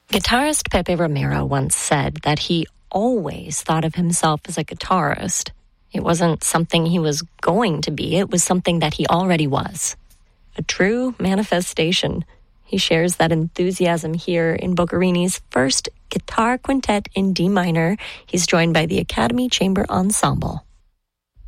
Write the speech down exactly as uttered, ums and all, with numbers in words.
Guitarist Pepe Romero once said that he always thought of himself as a guitarist. It wasn't something he was going to be, it was something that he already was. A true manifestation. He shares that enthusiasm here in Boccherini's first guitar quintet in D minor. He's joined by the Academy Chamber Ensemble.